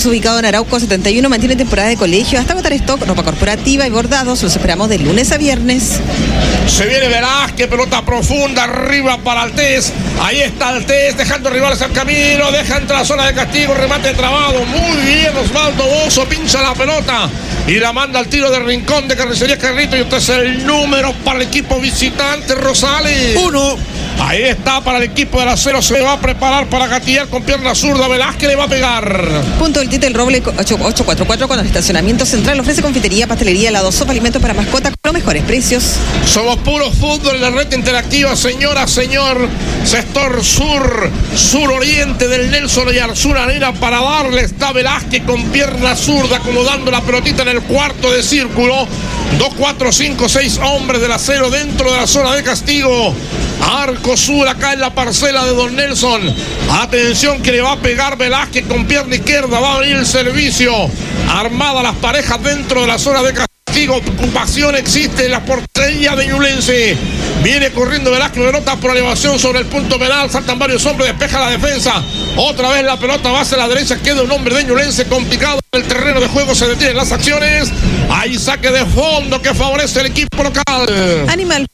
ubicado en Arauco 71, mantiene temporada de colegio hasta agotar stock, ropa corporativa y bordados. Los esperamos de lunes a viernes. Se viene Velázquez, pelota profunda, arriba para Altés. Ahí está Altés, dejando rivales al camino, deja entre la zona de castigo, remate trabado. Muy bien, Osvaldo Bozo, pincha la pelota y la manda al tiro de rincón de Carnicería Carrito. Y usted es el número para el equipo visitante, Rosales. 1. Ahí está para el equipo del Acero, se va a preparar para gatillar con pierna zurda. Velázquez le va a pegar. Punto del Tite, el Roble 844 con el estacionamiento central. Ofrece confitería, pastelería, helado, sopa, alimentos para mascota con los mejores precios. Somos puro fútbol en la red interactiva, señora, señor. Sector sur, suroriente del Nelson y Arzuna Arena para darle. Está Velázquez con pierna zurda, acomodando la pelotita en el cuarto de círculo. 2, 4, 5, 6 hombres del Acero dentro de la zona de castigo. Arco sur acá en la parcela de Don Nelson. Atención que le va a pegar Velázquez con pierna izquierda. Va a venir el servicio. Armada las parejas dentro de la zona de castigo. Ocupación existe en la portería de Ñublense. Viene corriendo Velázquez, pelota por elevación sobre el punto penal. Saltan varios hombres, despeja la defensa. Otra vez la pelota va hacia la derecha. Queda un hombre de Ñublense complicado. El terreno de juego se detienen las acciones. Hay saque de fondo que favorece el equipo local. Animal.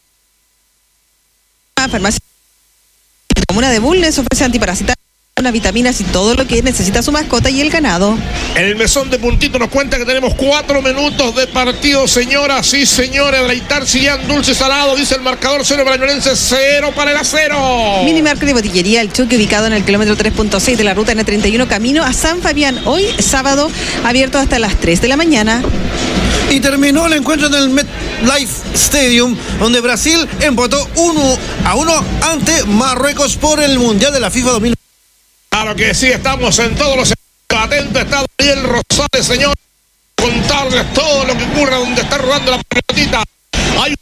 Farmacia Comuna de Bulnes ofrece antiparasitarios, vitaminas y todo lo que necesita su mascota y el ganado. El mesón de Puntito nos cuenta que tenemos 4 minutos de partido, señoras y señores. Deleitar Chillán, dulce salado, dice el marcador. 0 para el Ñublense, 0 para el Acero. Minimarket de Botillería El Chuque, ubicado en el kilómetro 3.6 de la ruta N31, camino a San Fabián. Hoy, sábado, abierto hasta las 3 de la mañana. Y terminó el encuentro en el MetLife Stadium, donde Brasil empató 1-1 ante Marruecos por el Mundial de la FIFA 2000. Claro que sí, estamos en todos los atentos. Está Daniel Rosales, señor, contarles todo lo que ocurre donde está rodando la pelotita. Hay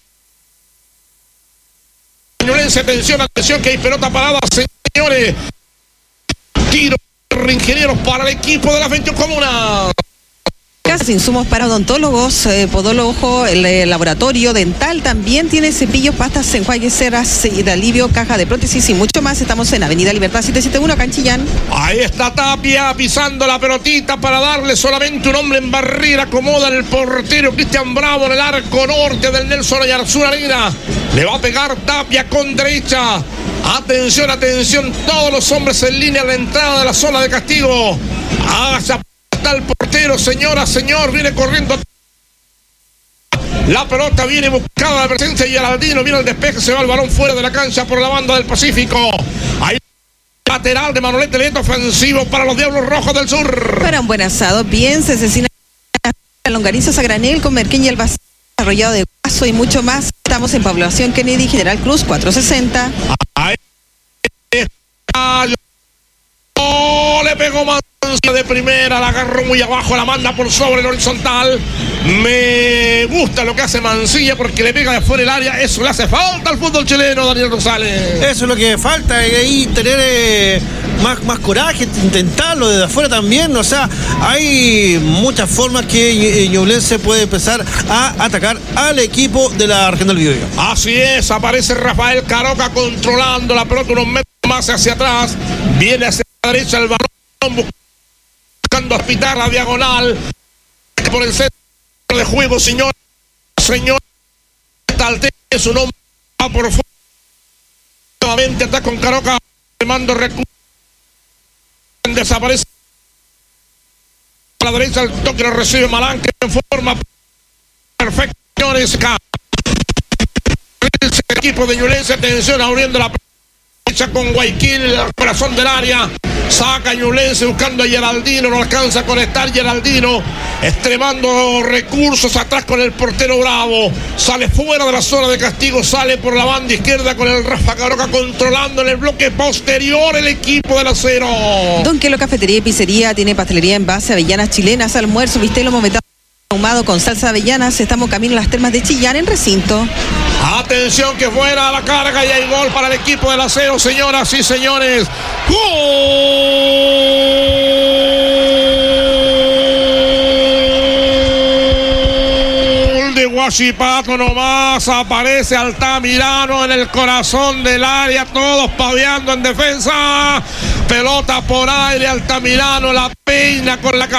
atención, atención, que hay pelota parada, señores. Tiro ingenieros para el equipo de la 21 Comuna. Insumos para odontólogos, podólogo, el laboratorio dental también tiene cepillos, pastas, enjuagues, ceras y de alivio, caja de prótesis y mucho más. Estamos en Avenida Libertad 771, acá en Chillán. Ahí está Tapia pisando la pelotita para darle solamente un hombre en barrera. Acomoda el portero Cristian Bravo en el arco norte del Nelson y Arzuna Arena. Le va a pegar Tapia con derecha. Atención, atención, todos los hombres en línea a la entrada de la zona de castigo. Hágase el portero, señora, señor, viene corriendo. La pelota viene buscada la presencia y Geraldino viene al despeje, se va el balón fuera de la cancha por la banda del Pacífico. Ahí lateral de Manolete, lento ofensivo para los Diablos Rojos del Sur. Para un buen asado, bien, se asesina longanizas a granel con merquén y albacete arrollado de guaso y mucho más. Estamos en Población Kennedy, General Cruz 460. Ahí está. Oh, le pegó Mancilla de primera, la agarró muy abajo, la manda por sobre el horizontal. Me gusta lo que hace Mancilla porque le pega de fuera el área. Eso le hace falta al fútbol chileno, Daniel Rosales. Eso es lo que falta, y ahí tener más coraje, intentarlo desde afuera también. O sea, hay muchas formas que Ñublense puede empezar a atacar al equipo de la región del Biobío. Así es, aparece Rafael Caroca controlando la pelota unos metros más hacia atrás. Viene hacia la derecha el balón, buscando aspitar la diagonal por el centro de juego, señor. Talte es un hombre por fuera. Nuevamente está con Caroca, le mando recursos. Desaparece a la derecha, el toque lo recibe Malán, que en forma perfecta, señores. El equipo de Ñublense, atención, abriendo la derecha con Guayquil, el corazón del área. Saca Ñublense buscando a Geraldino, no alcanza a conectar Geraldino, extremando recursos atrás con el portero Bravo. Sale fuera de la zona de castigo, sale por la banda izquierda con el Rafa Caroca controlando en el bloque posterior el equipo del Acero. Don Quelo Cafetería y Pizzería tiene pastelería en base, avellanas chilenas, almuerzo, bistec momentado ahumado con salsa de avellanas. Estamos camino a las termas de Chillán en recinto. Atención que fuera a la carga y hay gol para el equipo del Acero, señoras y señores. ¡Gol de Huachipato nomás! Aparece Altamirano en el corazón del área, todos paveando en defensa. Pelota por aire, Altamirano la peina con la